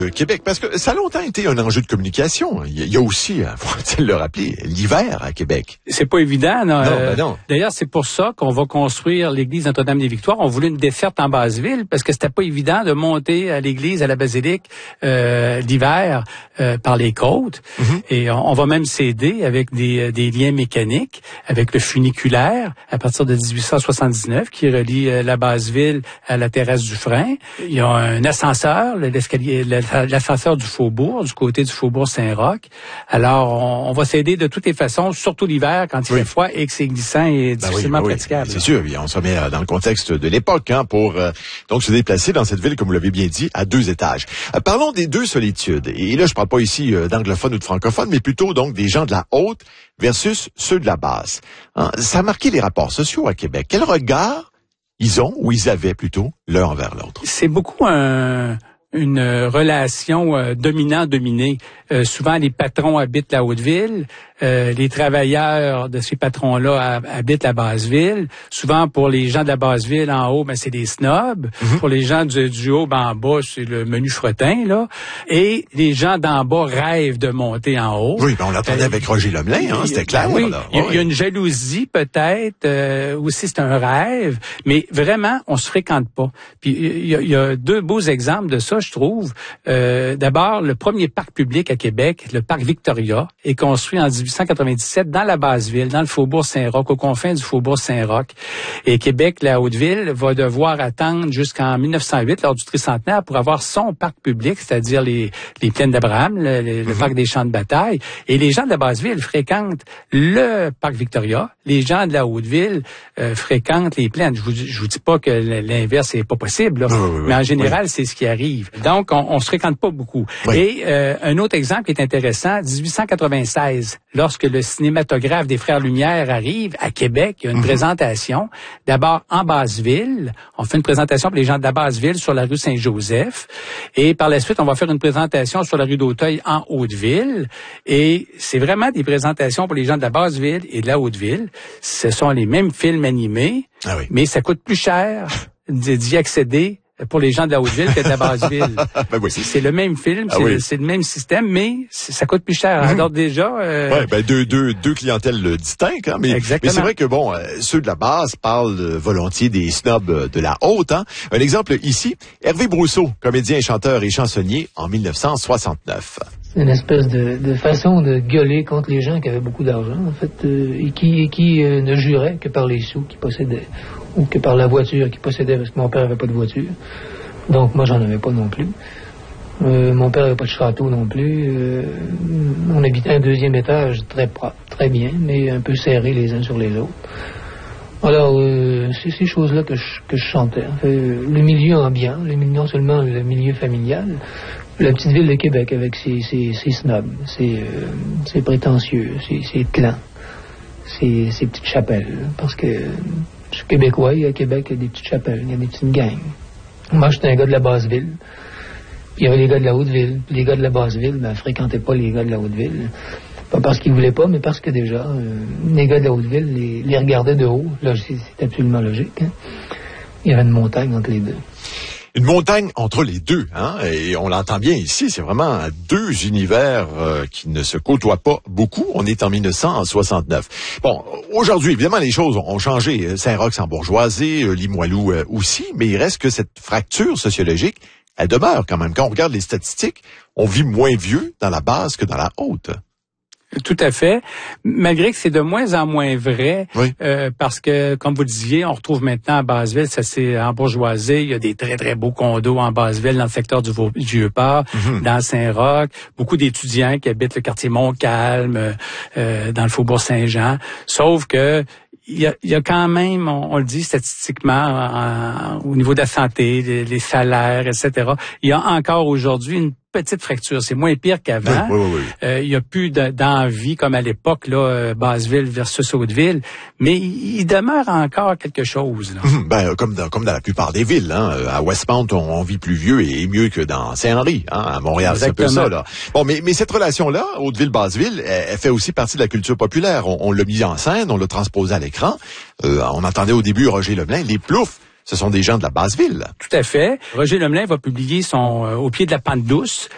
Québec, parce que ça a longtemps été un enjeu de communication. Il y a aussi, faut-il le rappeler, l'hiver à Québec. C'est pas évident. Non, non. D'ailleurs, c'est pour ça qu'on va construire l'église Notre-Dame-des-Victoires. On voulait une desserte en Basse-Ville parce que c'était pas évident de monter à l'église, à la basilique, l'hiver par les côtes. Mm-hmm. Et on va même s'aider avec des liens mécaniques, avec le funiculaire à partir de 1879 qui relie la Basse-Ville à la terrasse du Frein. Il y a un ascenseur, l'ascenseur du Faubourg, du côté du Faubourg Saint-Roch. Alors, on va s'aider de toutes les façons, surtout l'hiver, quand il fait froid et que c'est glissant et difficilement praticable. C'est sûr, on se remet dans le contexte de l'époque pour donc se déplacer dans cette ville, comme vous l'avez bien dit, à 2 étages. Parlons des 2 solitudes. Et là, je parle pas ici d'anglophones ou de francophones, mais plutôt donc des gens de la haute versus ceux de la basse. Ça a marqué les rapports sociaux à Québec. Quel regard ils ont, ou ils avaient plutôt, l'un envers l'autre? C'est beaucoup une relation dominant-dominé. Souvent, les patrons habitent la Haute-Ville. Les travailleurs de ces patrons-là habitent la Basse-Ville. Souvent, pour les gens de la Basse-Ville, en haut, c'est des snobs. Mm-hmm. Pour les gens du haut, en bas, c'est le menu fretin, là. Et les gens d'en bas rêvent de monter en haut. Oui, on l'entendait avec Roger Lemelin, c'était clair. Oui, il y a une jalousie, peut-être. Aussi, c'est un rêve. Mais vraiment, on se fréquente pas. Puis, il y a 2 beaux exemples de ça, je trouve. D'abord, le premier parc public à Québec, le parc Victoria, est construit en 1897 dans la Basse-Ville, dans le Faubourg Saint-Roch, aux confins du Faubourg Saint-Roch. Et Québec, la Haute-Ville, va devoir attendre jusqu'en 1908, lors du tricentenaire, pour avoir son parc public, c'est-à-dire les plaines d'Abraham, le parc des champs de bataille. Et les gens de la Basse-Ville fréquentent le parc Victoria. Les gens de la Haute-Ville fréquentent les plaines. Je vous dis pas que l'inverse n'est pas possible, là, mais en général, c'est ce qui arrive. Donc, on se fréquente pas beaucoup. Oui. Et un autre exemple qui est intéressant, 1896, lorsque le cinématographe des Frères Lumière arrive à Québec, il y a une présentation, d'abord en Basse-Ville. On fait une présentation pour les gens de la Basse-Ville sur la rue Saint-Joseph. Et par la suite, on va faire une présentation sur la rue d'Auteuil en Haute-Ville. Et c'est vraiment des présentations pour les gens de la Basse-Ville et de la Haute-Ville. Ce sont les mêmes films animés, mais ça coûte plus cher d'y accéder pour les gens de la Haute-Ville que de la Basse-Ville. C'est le même film, c'est le même système, mais ça coûte plus cher. Alors déjà... deux clientèles distinctes. Mais c'est vrai que, ceux de la basse parlent volontiers des snobs de la haute. Un exemple ici, Hervé Brousseau, comédien, chanteur et chansonnier en 1969. C'est une espèce de façon de gueuler contre les gens qui avaient beaucoup d'argent, en fait, et qui ne juraient que par les sous qu'ils possédaient, ou que par la voiture qu'ils possédaient, parce que mon père n'avait pas de voiture. Donc, moi, j'en avais pas non plus. Mon père n'avait pas de château non plus. On habitait un 2e étage très propre, très bien, mais un peu serrés les uns sur les autres. Alors, c'est ces choses-là que je chantais. Le milieu ambiant, non seulement le milieu familial, la petite ville de Québec avec ses snobs, ses prétentieux, ses clans, ses petites chapelles. Parce que je suis québécois, et à Québec, il y a des petites chapelles, il y a des petites gangs. Moi, j'étais un gars de la Basse-Ville. Puis il y avait les gars de la Haute-Ville. Les gars de la Basse-Ville ne fréquentaient pas les gars de la Haute-Ville. Pas parce qu'ils voulaient pas, mais parce que déjà, les gars de la Haute-Ville les regardaient de haut. Là, c'est absolument logique. Il y avait une montagne entre les deux. Une montagne entre les deux, et on l'entend bien ici, c'est vraiment 2 univers qui ne se côtoient pas beaucoup. On est en 1969. Bon, aujourd'hui, évidemment, les choses ont changé. Saint-Roch s'en bourgeoisé, Limoilou aussi, mais il reste que cette fracture sociologique, elle demeure quand même. Quand on regarde les statistiques, on vit moins vieux dans la basse que dans la haute. Tout à fait. Malgré que c'est de moins en moins vrai, parce que, comme vous le disiez, on retrouve maintenant à Basse-Ville, ça s'est embourgeoisé. Il y a des très, très beaux condos en Basse-Ville, dans le secteur du Vieux-Port, dans Saint-Roch. Beaucoup d'étudiants qui habitent le quartier Montcalm, dans le Faubourg Saint-Jean. Sauf que il y a quand même, on le dit statistiquement, au niveau de la santé, les salaires, etc. Il y a encore aujourd'hui une petite fracture. C'est moins pire qu'avant. Il y a plus d'envie comme à l'époque, là, Basse-Ville versus Haute-Ville, mais il demeure encore quelque chose. Là. Comme dans la plupart des villes. À Westmount, on vit plus vieux et mieux que dans Saint-Henri. À Montréal, c'est un peu ça. Là. Bon, mais cette relation-là, Haute-Ville-Basse-Ville, elle fait aussi partie de la culture populaire. On l'a mis en scène, on l'a transposé à l'écran. On entendait au début Roger Lemelin, les Ploufs. Ce sont des gens de la Basse-Ville. Tout à fait. Roger Lemelin va publier Au pied de la pente douce,